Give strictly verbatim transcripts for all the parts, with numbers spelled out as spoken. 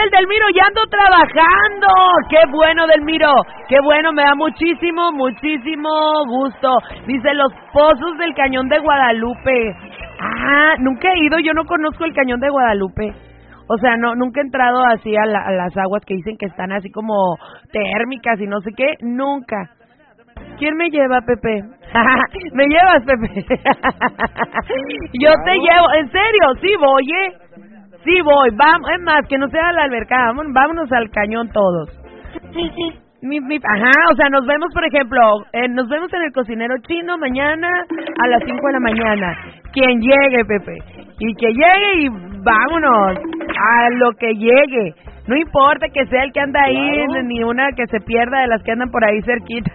el Delmiro, ya ando trabajando. Qué bueno, Delmiro, qué bueno, me da muchísimo, muchísimo gusto. Dice, los pozos del Cañón de Guadalupe. Ah, nunca he ido, yo no conozco el Cañón de Guadalupe. O sea, no, nunca he entrado así a, la, a las aguas que dicen que están así como térmicas y no sé qué, nunca. ¿Quién me lleva, Pepe? ¿Me llevas, Pepe? Yo te llevo, en serio, sí voy, ¿eh? Sí voy, vamos, es más, que no sea la albercada, vámonos, vámonos al cañón todos. Mi, mi, ajá, o sea, nos vemos, por ejemplo, eh, nos vemos en el Cocinero Chino mañana a las cinco de la mañana. Quien llegue, Pepe, y que llegue y vámonos, a lo que llegue. No importa que sea el que anda ahí, claro. Ni una que se pierda de las que andan por ahí cerquita.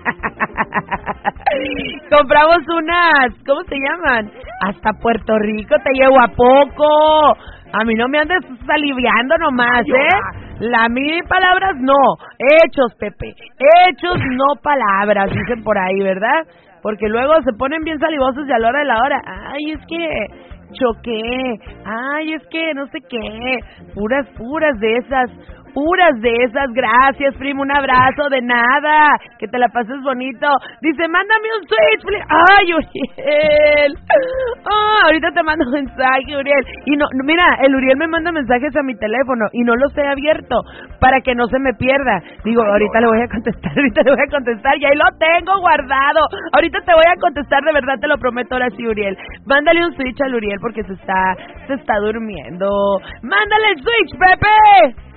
Compramos unas, ¿cómo se llaman? Hasta Puerto Rico te llevo, ¿a poco? A mí no me andes aliviando nomás, ¿eh? La mí palabras no, hechos, Pepe, hechos no palabras, dicen por ahí, ¿verdad? Porque luego se ponen bien salivosos y a la hora de la hora, ay, es que choqué, ay, es que no sé qué, puras, puras de esas, puras de esas, gracias, primo, un abrazo, de nada, que te la pases bonito. Dice, mándame un switch, please. Ay, Uriel, oh, ahorita te mando mensaje, Uriel, y no, mira, el Uriel me manda mensajes a mi teléfono, y no los he abierto, para que no se me pierda. Digo, ahorita le voy a contestar, ahorita le voy a contestar, y ahí lo tengo guardado, ahorita te voy a contestar, de verdad te lo prometo, ahora sí, Uriel. Mándale un switch al Uriel, porque se está, se está durmiendo. Mándale el switch, Pepe.